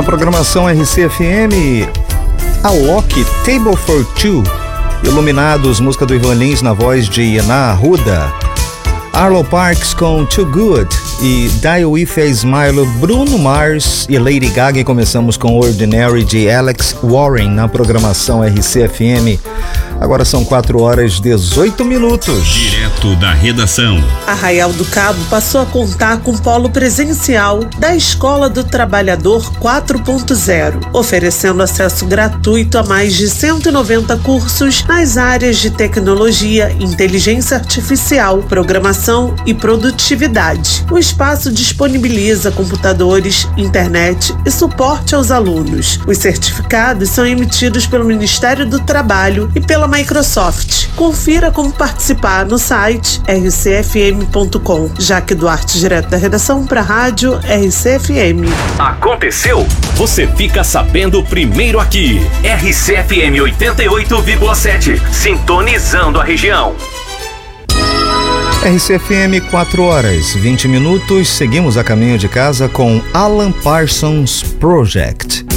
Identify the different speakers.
Speaker 1: Na programação RCFM, Alok, Table for Two, Iluminados, música do Ivan Lins na voz de Iná Arruda, Arlo Parks com Too Good e Die With a Smile, Bruno Mars e Lady Gaga. E começamos com Ordinary de Alex Warren na programação RCFM. Agora são 4h18.
Speaker 2: Direto da redação.
Speaker 3: Arraial do Cabo passou a contar com polo presencial da Escola do Trabalhador 4.0, oferecendo acesso gratuito a mais de 190 cursos nas áreas de tecnologia, inteligência artificial, programação e produtividade. O espaço disponibiliza computadores, internet e suporte aos alunos. Os certificados são emitidos pelo Ministério do Trabalho e pela Microsoft. Confira como participar no site rcfm.com. Jaque Duarte, direto da redação para a Rádio RCFM.
Speaker 4: Aconteceu? Você fica sabendo primeiro aqui. RCFM 88,7. Sintonizando a região.
Speaker 1: RCFM, 4h20. Seguimos a caminho de casa com Alan Parsons Project.